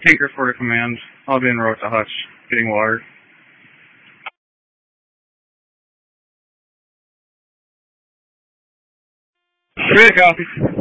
Tinker for a command. I'll be in row to hutch, getting water. Free copy.